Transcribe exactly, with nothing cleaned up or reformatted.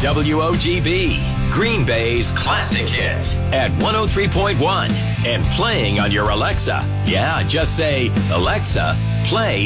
W O G B, Green Bay's classic hits at one oh three point one and playing on your Alexa. Yeah, just say, Alexa, play